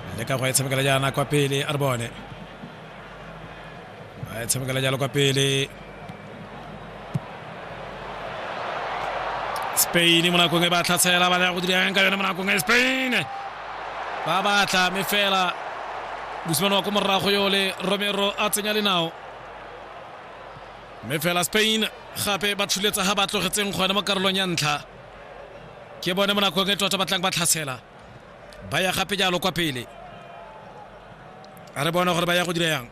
le ka go e tshamekela jana kwa pele a re bone a e tshamekela jalo kwa pele Spain mo nakong e batla tshela ba ya go dirang ka yona mo nakong e Spain ba batla me fela Busman wa ko morago yo le Romero a tsenya le nao me fela Spain gape ba tshuletsa ha ba tlogetseng go ena mo karolong ya ntlha ke bone mo nakong e tota batlang ba tlhasela ba ya gape jalo kwa pele a re bona gore ba ya go dirang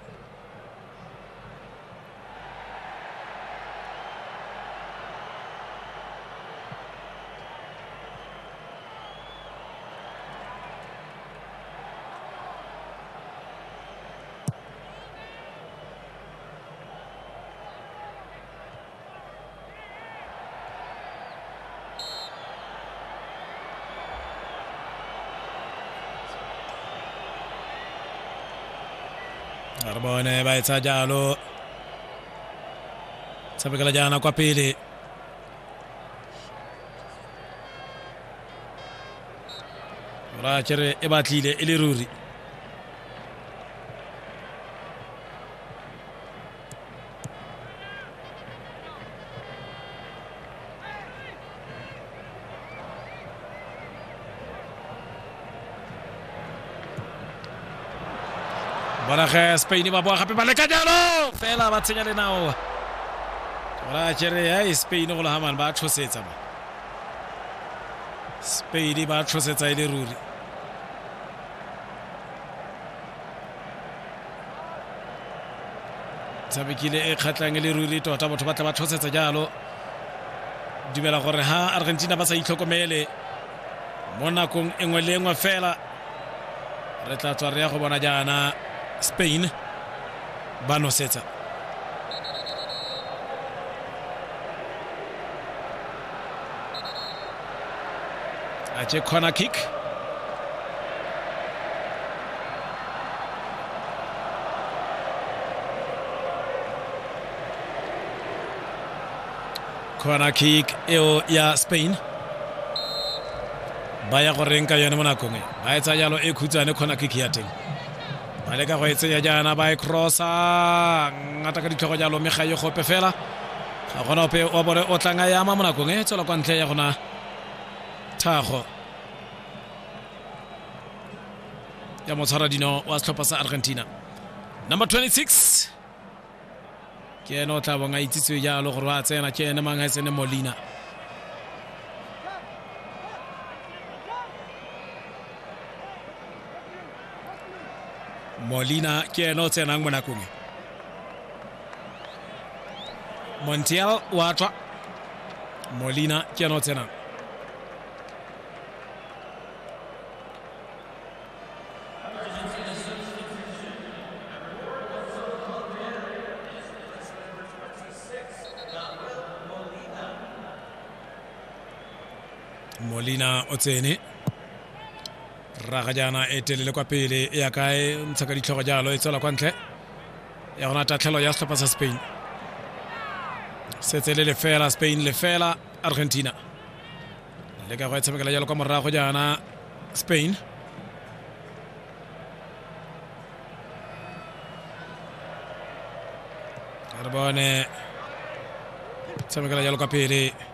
Arbone ba etsa jalo tshamekela jana kwa pele ra chere e batlile e le ruri Bona Spain ba boa gape ba le ka jalo fela ba tsenya le nao ra chere ya Spain go la haman ba tshosetsa ba Spain ba tshosetsa ile ruri tsabekile e khatlang ile ruri tota batho ba tla ba tshosetsa jalo dumela gore ha Argentina ba sa itlhokomele mo nakong engwe le engwe fela re tla tswa re ya go bona jana Spain ba nosetsa a che corner kick eo ya Spain ba ya go renka yone mo nakong e ba etsa jalo e khutsane corner kick ya teng ba le ka go etsenya jana ba e crossa ngata ka ditlhogo jalo me ga ye gope fela ga gona ope o bore o tlanga ya ma mo nakong e tsela kwa ntle ya gona Tago ya motshwara dino wa setlhopha sa Argentina number 26 ke eno tla bonga itsitswe jalo gore wa tsena ke ene mang ha tsene Molina ke eno tsenang mo nakong Montiel wa tswa Molina ke eno tsenang Molina o tsene raga jana e telele kwa pele ya kae ntshaka ditlhogo jalo e tsela kwa ntle ya gona tatlhelo ya setlhopha sa Spain setse le fela Spain le fela Argentina le ka go e tshamekela jalo kwa morago jana Spain Arbone tshamekela jalo kwa pele